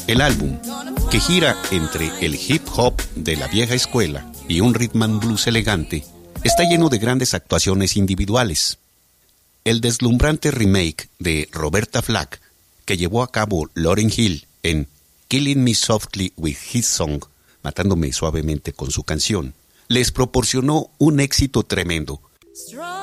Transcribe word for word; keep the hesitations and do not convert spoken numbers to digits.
El álbum, que gira entre el hip hop de la vieja escuela y un rhythm and blues elegante, está lleno de grandes actuaciones individuales. El deslumbrante remake de Roberta Flack, que llevó a cabo Lauryn Hill en Killing Me Softly with His Song, matándome suavemente con su canción, les proporcionó un éxito tremendo.